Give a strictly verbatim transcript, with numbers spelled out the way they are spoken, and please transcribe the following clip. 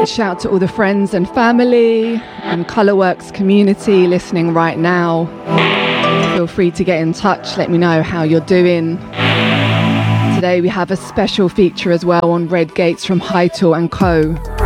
Shout to all the friends and family and Colourworks community listening right now. Feel free to get in touch, let me know how you're doing. Today we have a special feature as well on Red Gates from Heitel and Co.